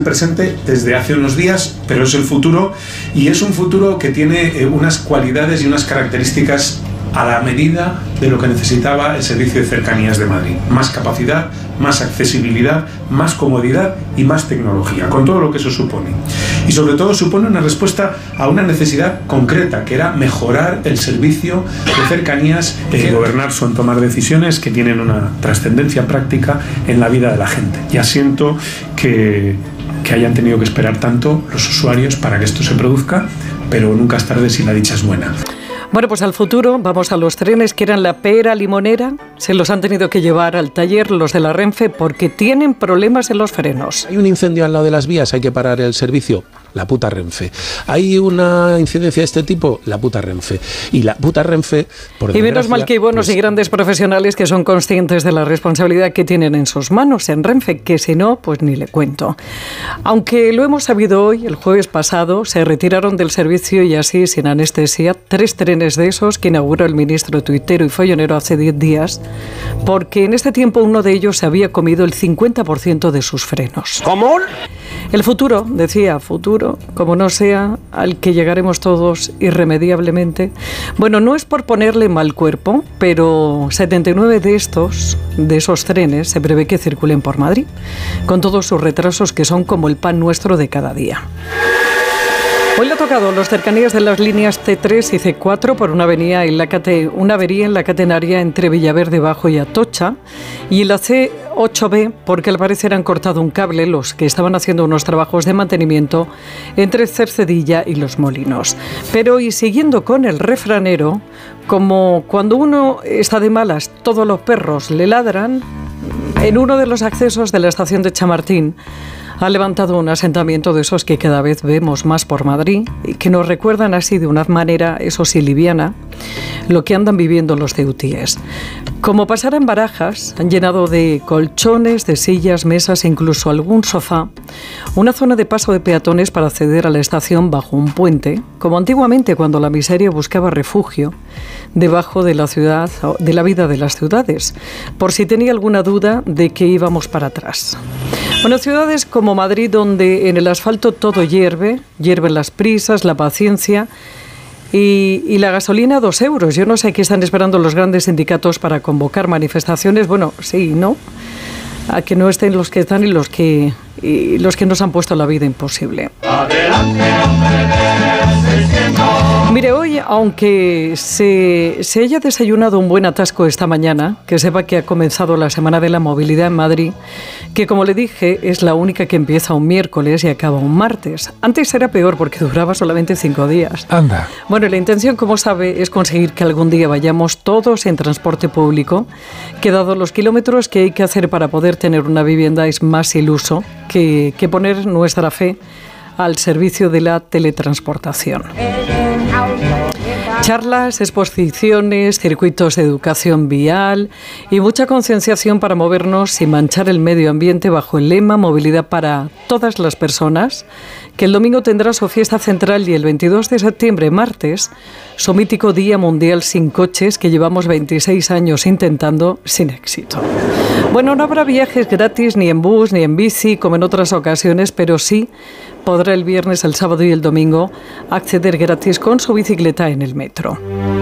presente desde hace unos días, pero es el futuro, y es un futuro que tiene unas cualidades y unas características a la medida de lo que necesitaba el Servicio de Cercanías de Madrid. Más capacidad, más accesibilidad, más comodidad y más tecnología, con todo lo que eso supone. Y sobre todo supone una respuesta a una necesidad concreta, que era mejorar el servicio de cercanías y gobernar son tomar decisiones que tienen una trascendencia práctica en la vida de la gente. Ya siento que hayan tenido que esperar tanto los usuarios para que esto se produzca, pero nunca es tarde si la dicha es buena. Bueno, pues al futuro vamos a los trenes que eran la pera limonera. Se los han tenido que llevar al taller los de la Renfe porque tienen problemas en los frenos. Hay un incendio al lado de las vías, hay que parar el servicio. La puta Renfe. Hay una incidencia de este tipo, la puta Renfe. Y la puta Renfe, por desgracia... Y menos mal que hay buenos y grandes profesionales que son conscientes de la responsabilidad que tienen en sus manos en Renfe, que si no, pues ni le cuento. Aunque lo hemos sabido hoy, el jueves pasado, se retiraron del servicio y así, sin anestesia, 3 trenes de esos que inauguró el ministro tuitero y follonero hace 10 días, porque en este tiempo uno de ellos se había comido el 50% de sus frenos. ¿Cómo? El futuro, decía, futuro, como no sea, al que llegaremos todos irremediablemente. Bueno, no es por ponerle mal cuerpo, pero 79 de esos trenes se prevé que circulen por Madrid, con todos sus retrasos que son como el pan nuestro de cada día. Hoy le ha tocado los cercanías de las líneas C3 y C4 por una avería en la catenaria entre Villaverde Bajo y Atocha, y la C8B porque al parecer han cortado un cable los que estaban haciendo unos trabajos de mantenimiento entre Cercedilla y Los Molinos. Pero y siguiendo con el refranero, como cuando uno está de malas todos los perros le ladran, en uno de los accesos de la estación de Chamartín ha levantado un asentamiento de esos que cada vez vemos más por Madrid y que nos recuerdan así de una manera, eso sí, liviana, lo que andan viviendo los ceutíes. Como pasara en Barajas, han llenado de colchones, de sillas, mesas e incluso algún sofá una zona de paso de peatones para acceder a la estación bajo un puente, como antiguamente cuando la miseria buscaba refugio debajo de la ciudad, de la vida de las ciudades, por si tenía alguna duda de que íbamos para atrás. Bueno, ciudades como Madrid, donde en el asfalto todo hierven las prisas, la paciencia y la gasolina a 2 euros. Yo no sé qué están esperando los grandes sindicatos para convocar manifestaciones. Bueno, sí, ¿no? A que no estén los que están y los que nos han puesto la vida imposible. Mire, hoy, aunque se haya desayunado un buen atasco esta mañana, que sepa que ha comenzado la Semana de la Movilidad en Madrid, que como le dije, es la única que empieza un miércoles y acaba un martes. Antes era peor porque duraba solamente 5 días. Anda. Bueno, la intención, como sabe, es conseguir que algún día vayamos todos en transporte público, que dado los kilómetros que hay que hacer para poder tener una vivienda es más iluso que poner nuestra fe al servicio de la teletransportación. Charlas, exposiciones, circuitos de educación vial y mucha concienciación para movernos sin manchar el medio ambiente bajo el lema Movilidad para todas las personas, que el domingo tendrá su fiesta central y el 22 de septiembre, martes, su mítico Día Mundial sin Coches que llevamos 26 años intentando sin éxito. Bueno, no habrá viajes gratis ni en bus ni en bici como en otras ocasiones, pero sí podrá el viernes, el sábado y el domingo acceder gratis con su bicicleta en el metro.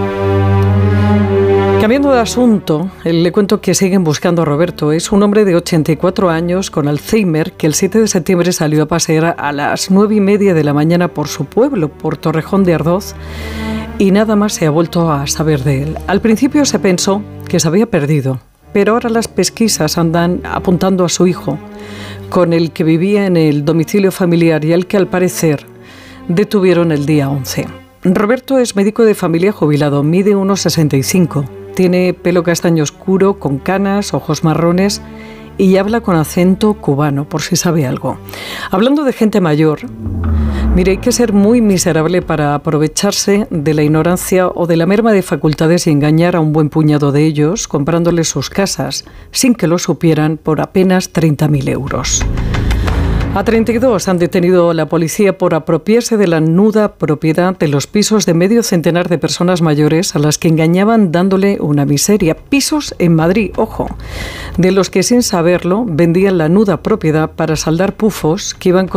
Cambiando de asunto, le cuento que siguen buscando a Roberto. Es un hombre de 84 años con Alzheimer que el 7 de septiembre salió a pasear a las 9:30 de la mañana por su pueblo, por Torrejón de Ardoz, y nada más se ha vuelto a saber de él. Al principio se pensó que se había perdido, pero ahora las pesquisas andan apuntando a su hijo, con el que vivía en el domicilio familiar y al que al parecer detuvieron el día 11. Roberto es médico de familia jubilado, mide 1,65, tiene pelo castaño oscuro, con canas, ojos marrones y habla con acento cubano, por si sabe algo. Hablando de gente mayor, mire, hay que ser muy miserable para aprovecharse de la ignorancia o de la merma de facultades y engañar a un buen puñado de ellos comprándoles sus casas sin que lo supieran por apenas 30.000 euros. A 32 han detenido la policía por apropiarse de la nuda propiedad de los pisos de medio centenar de personas mayores a las que engañaban dándole una miseria. Pisos en Madrid, ojo, de los que sin saberlo vendían la nuda propiedad para saldar pufos que iban con